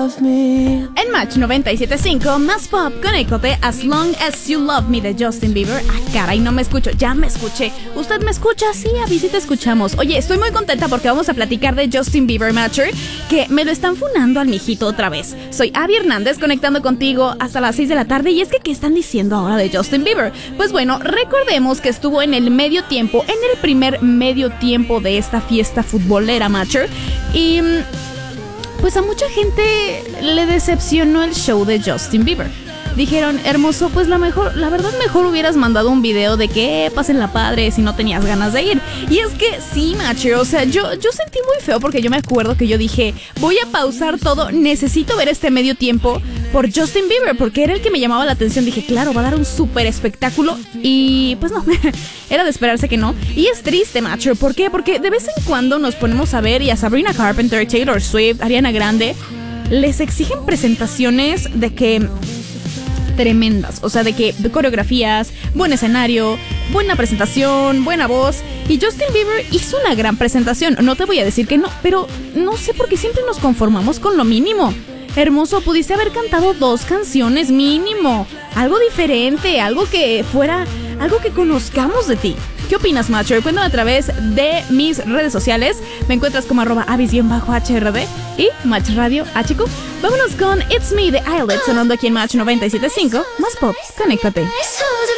love me. En Match 97.5, más pop, conéctate As Long As You Love Me de Justin Bieber. Ah, caray, no me escucho, ya me escuché. ¿Usted me escucha? Sí, a mí sí te escuchamos. Oye, estoy muy contenta porque vamos a platicar de Justin Bieber, Matcher, que me lo están funando al mijito otra vez. Soy Abby Hernández, conectando contigo hasta las 6 de la tarde. Y es que, ¿qué están diciendo ahora de Justin Bieber? Pues bueno, recordemos que estuvo en el medio tiempo, en el primer medio tiempo de esta fiesta futbolera, Matcher. Y pues a mucha gente le decepcionó el show de Justin Bieber. Dijeron, hermoso, pues la verdad mejor hubieras mandado un video de que pasen la padre si no tenías ganas de ir. Y es que sí, Matcher, o sea, yo sentí muy feo porque yo me acuerdo que yo dije, voy a pausar todo, necesito ver este medio tiempo por Justin Bieber, porque era el que me llamaba la atención. Dije, claro, va a dar un súper espectáculo. Y pues no, era de esperarse que no. Y es triste, Matcher, ¿por qué? Porque de vez en cuando nos ponemos a ver y a Sabrina Carpenter, Taylor Swift, Ariana Grande les exigen presentaciones de que tremendas, o sea, de coreografías, buen escenario, buena presentación, buena voz. Y Justin Bieber hizo una gran presentación, no te voy a decir que no, pero no sé por qué siempre nos conformamos con lo mínimo. Hermoso, pudiste haber cantado 2 canciones mínimo, algo diferente, algo que fuera, algo que conozcamos de ti. ¿Qué opinas, Matcher? Cuéntame a través de mis redes sociales. Me encuentras como @avis_HRD y Match Radio HQ. Vámonos con It's Me de Islet sonando aquí en Match 97.5. Más pop, conéctate.